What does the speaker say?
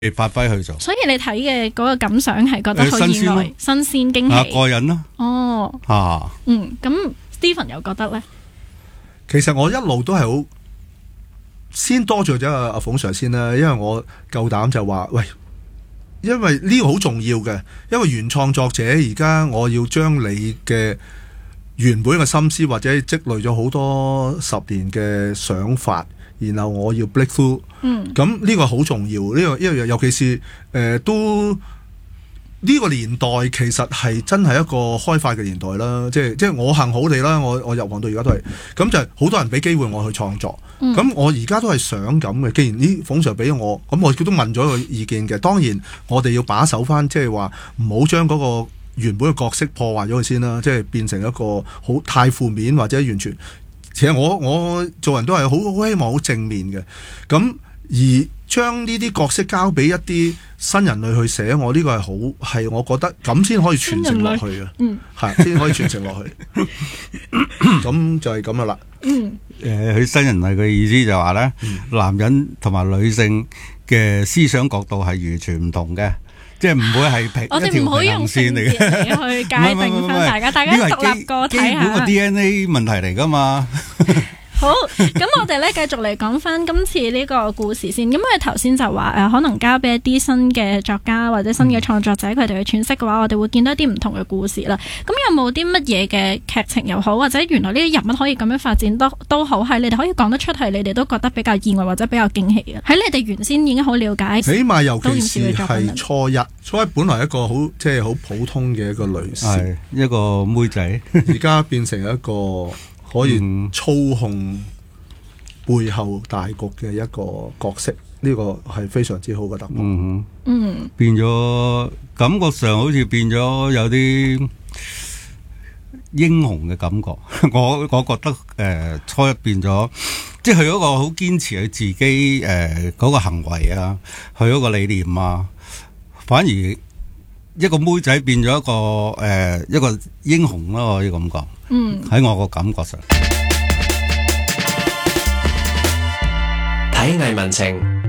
發揮去做。 所以你睇嘅嗰個感想係覺得好意外、新鮮驚喜， 過癮咯。 哦，咁 Stephen 又覺得呢？ 其實我一路都係好先多謝咗阿馮 Sir 先啦，因為我夠膽就話喂，因為呢個好重要嘅，因為原創作者而家我要將你嘅原本嘅心思或者積累咗好多10年嘅想法，然後我要 break through，咁呢個好重要，呢個因為尤其是都呢個年代其實係真係一個開發嘅年代啦，即係我幸好地啦，我入行到而家都係，咁就係好多人俾機會我去創作，咁我而家都係想咁嘅。既然呢馮 Sir 俾我，咁我亦都問咗個意見嘅。當然我哋要把守翻，即係話唔好將嗰個原本嘅角色破壞咗佢先啦，即係變成一個好太負面或者完全。其實我做人都係好希望好正面嘅，咁而將呢啲角色交俾一啲新人類去寫，我呢個係我覺得咁先可以傳承落去嘅，係先可以傳承落去。咁就係咁噶啦。 佢新人類嘅意思就話咧，男人同埋女性嘅思想角度係完全唔同嘅，即係唔會係我哋唔好用性別嚟去界定翻大家，大家獨立個體下。 基本個 DNA 問題嚟噶嘛。 好，咁我哋咧繼續嚟講翻今次呢個故事先。咁我哋頭先就話可能交俾一啲新嘅作家或者新嘅創作者，佢哋去詮釋嘅話，我哋會見到一啲唔同嘅故事啦。咁有冇啲乜嘢嘅劇情又好，或者原來呢啲人物可以咁樣發展都好，係你哋可以講得出係你哋都覺得比較意外或者比較驚喜嘅？喺你哋原先已經好了解， 起碼尤其是係初一本來一個好即係好普通嘅一個女士， 係一個妹仔， 而家變成一個可以操控背後大局嘅一個角色，呢個係非常之好嘅突破。 變咗感覺上好似變咗有啲英雄嘅感覺。我覺得初一變咗，即係佢嗰個好堅持佢自己嗰個行為啊，佢嗰個理念啊，反而一個妹仔變咗一個英雄咯，可以咁講。喺我個感覺上， 睇藝文情，